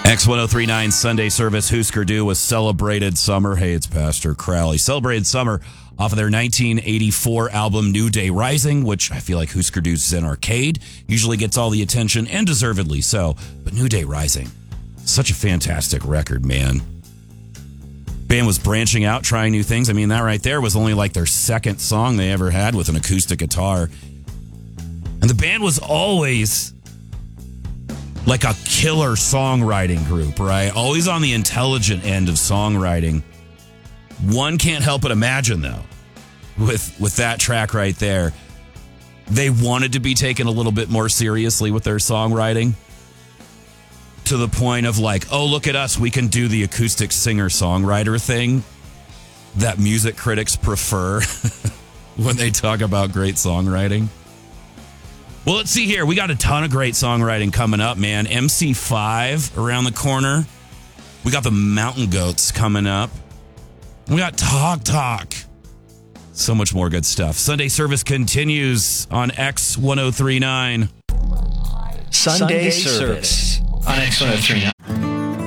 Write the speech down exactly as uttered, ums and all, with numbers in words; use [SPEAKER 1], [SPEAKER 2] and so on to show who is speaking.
[SPEAKER 1] X ten thirty-nine Sunday service, Husker Du with Celebrated Summer. Hey, it's Pastor Crowley. Celebrated Summer off of their nineteen eighty-four album New Day Rising, which I feel like Husker Du's Zen Arcade usually gets all the attention, and deservedly so. But New Day Rising, such a fantastic record, man. Band was branching out, trying new things. I mean, that right there was only like their second song they ever had with an acoustic guitar. And the band was always like a killer songwriting group, right? Always on the intelligent end of songwriting. One can't help but imagine, though, with with that track right there, they wanted to be taken a little bit more seriously with their songwriting, to the point of like, oh, look at us, we can do the acoustic singer-songwriter thing that music critics prefer when they talk about great songwriting. Well, let's see here. We got a ton of great songwriting coming up, man. M C five around the corner. We got the Mountain Goats coming up. We got Talk Talk. So much more good stuff. Sunday service continues on X ten thirty-nine.
[SPEAKER 2] Sunday, Sunday service on X ten thirty-nine.